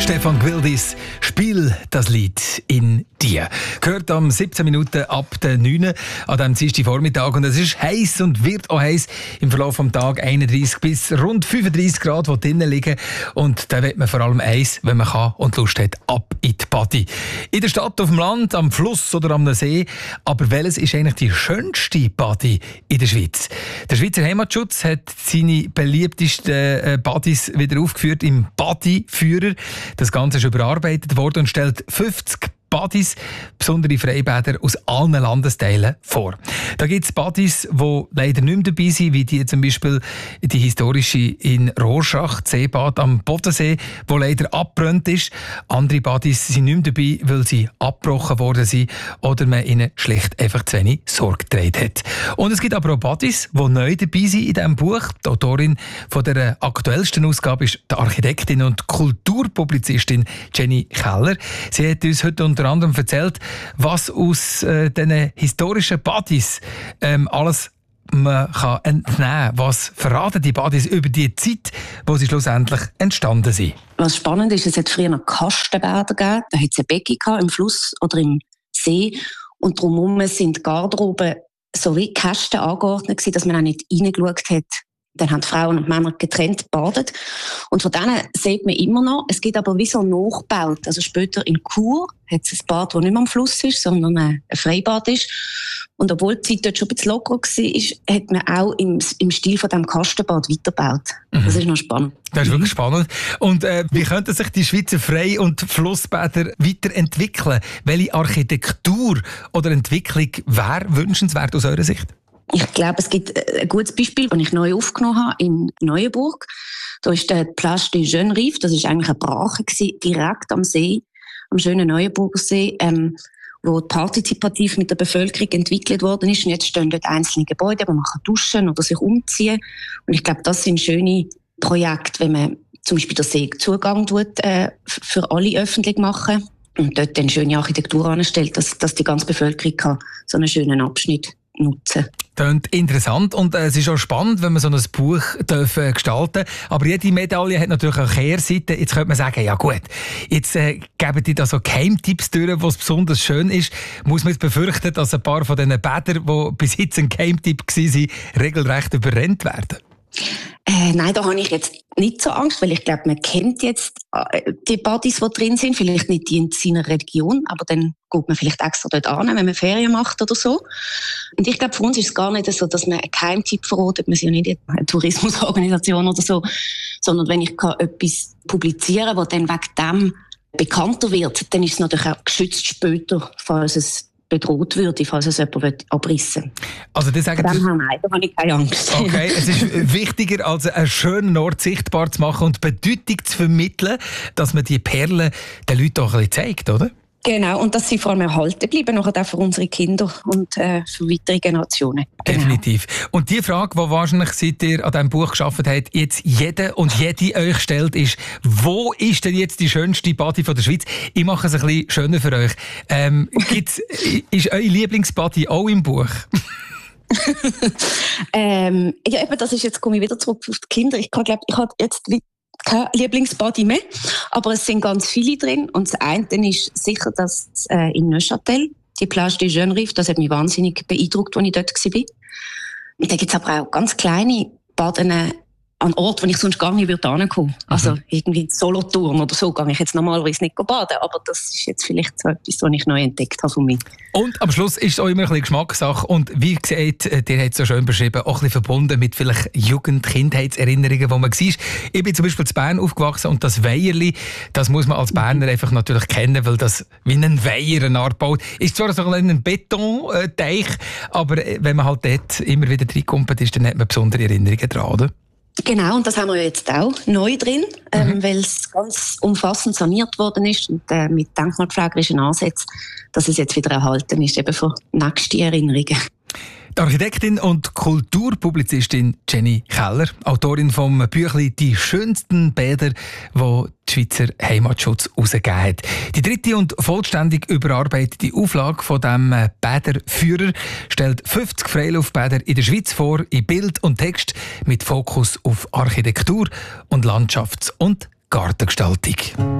Stefan Gwildis, «Spiel das Lied in dir». Gehört am 17 Minuten ab der 9 an diesem Dienstagvormittag. Und es ist heiß und wird auch heiß im Verlauf des Tages. 31 bis rund 35 Grad, die drinnen liegen. Und da will man vor allem eins, wenn man kann und Lust hat, ab in die Party. In der Stadt, auf dem Land, am Fluss oder am See. Aber welches ist eigentlich die schönste Party in der Schweiz? Der Schweizer Heimatschutz hat seine beliebtesten Partys wieder aufgeführt im Partyführer. Das Ganze ist überarbeitet worden und stellt 50 Partys, besondere Freibäder aus allen Landesteilen vor. Da gibt es Partys, die leider nicht mehr dabei sind, wie die zum Beispiel die historische in Rorschach, das Seebad am Bodensee, wo leider abgebrannt ist. Andere Partys sind nicht mehr dabei, weil sie abgebrochen worden sind oder man ihnen schlicht einfach zu wenig Sorge getragen hat. Und es gibt aber auch Partys, die neu dabei sind in diesem Buch. Die Autorin von der aktuellsten Ausgabe ist die Architektin und Kulturpublizistin Jenny Keller. Sie hat uns heute unter anderem erzählt, was aus diesen historischen Partys alles man kann entnehmen kann. Was verraten die Partys über die Zeit, wo sie schlussendlich entstanden sind? Was spannend ist, es hat früher noch Kastenbäder gegeben. Da hat es eine Becken im Fluss oder im See. Und drumherum sind die Garderoben so wie Kästen angeordnet gewesen, dass man auch nicht reingeschaut hat. Dann haben die Frauen und Männer getrennt gebadet. Und von denen sieht man immer noch. Es gibt aber wie so nachgebaut. Also später in Chur hat es ein Bad, das nicht mehr am Fluss ist, sondern ein Freibad ist. Und obwohl die Zeit dort schon ein bisschen locker war, hat man auch im Stil von diesem Kastenbad weitergebaut. Das ist noch spannend. Das ist wirklich spannend. Und wie könnten sich die Schweizer Frei- und Flussbäder weiterentwickeln? Welche Architektur oder Entwicklung wäre wünschenswert aus eurer Sicht? Ich glaube, es gibt ein gutes Beispiel, das ich neu aufgenommen habe in Neuenburg. Da ist der Plage des Jeunes Rives, das ist eigentlich eine Brache gewesen, direkt am See, am schönen Neuenburger See, wo partizipativ mit der Bevölkerung entwickelt worden ist. Und jetzt stehen dort einzelne Gebäude, wo man duschen oder sich umziehen. Und ich glaube, das sind schöne Projekte, wenn man zum Beispiel den Seezugang für alle öffentlich machen und dort eine schöne Architektur anstellt, dass die ganze Bevölkerung kann so einen schönen Abschnitt nutzen. Klingt interessant und es ist auch spannend, wenn man so ein Buch gestalten darf. Aber jede Medaille hat natürlich auch Kehrseite. Jetzt könnte man sagen, ja gut, jetzt geben die da so Geheimtipps durch, was besonders schön ist. Muss man jetzt befürchten, dass ein paar von diesen Bädern, die bis jetzt ein Geheimtipp waren, regelrecht überrennt werden? Nein, da habe ich jetzt nicht so Angst, weil ich glaube, man kennt jetzt die Partys, die drin sind, vielleicht nicht die in seiner Region, aber dann geht man vielleicht extra dort an, wenn man Ferien macht oder so. Und ich glaube, für uns ist es gar nicht so, dass man einen Geheimtipp verratet. Wir sind ja nicht eine Tourismusorganisation oder so, sondern wenn ich etwas publizieren kann, das dann wegen dem bekannter wird, dann ist es natürlich auch geschützt später, falls es bedroht würde, falls es jemand abrissen will. Also das sagen nein, da habe ich keine Angst. Okay, es ist wichtiger, als einen schönen Ort sichtbar zu machen und Bedeutung zu vermitteln, dass man die Perlen den Leuten auch ein bisschen zeigt, oder? Genau, und dass sie vor allem erhalten bleiben, nachher auch für unsere Kinder und für weitere Generationen. Genau. Definitiv. Und die Frage, die wahrscheinlich, seit ihr an diesem Buch gearbeitet habt, jetzt jeder und jede euch stellt, ist, wo ist denn jetzt die schönste Party von der Schweiz? Ich mache es ein bisschen schöner für euch. Ist eure Lieblingsparty auch im Buch? Ja, eben, das ist jetzt, komme ich wieder zurück auf die Kinder. Ich glaube, ich habe jetzt kein Lieblingsparty mehr, aber es sind ganz viele drin. Und das eine ist sicher, dass in Neuchâtel, die Plage des Jeunes Rives, das hat mich wahnsinnig beeindruckt, als ich dort war. Und da gibt es aber auch ganz kleine Baden an Orten, wo ich sonst gar nicht hinkommen würde. Also irgendwie in Solothurn oder so gehe ich jetzt normalerweise nicht baden, aber das ist jetzt vielleicht so etwas, was ich neu entdeckt habe von mir. Und am Schluss ist es auch immer ein bisschen Geschmackssache und wie gesagt, ihr habt es so schön beschrieben, auch ein bisschen verbunden mit vielleicht Jugend-Kindheitserinnerungen, die man war. Ich bin zum Beispiel in Bern aufgewachsen und das Weierli, das muss man als Berner einfach natürlich kennen, weil das wie ein Weiher eine Art baut. Ist zwar so ein Betonteich, aber wenn man halt dort immer wieder reinkommt, ist, dann hat man besondere Erinnerungen dran, oder? Genau, und das haben wir jetzt auch neu drin, weil es ganz umfassend saniert worden ist und mit denkmalpflegerischen Ansätzen, dass es jetzt wieder erhalten ist, eben für nächste Erinnerungen. Die Architektin und Kulturpublizistin Jenny Keller, Autorin vom Büchlein «Die schönsten Bäder», wo die Schweizer Heimatschutz herausgegeben hat. Die dritte und vollständig überarbeitete Auflage von diesem Bäderführer stellt 50 Freiluftbäder in der Schweiz vor, in Bild und Text, mit Fokus auf Architektur und Landschafts- und Gartengestaltung.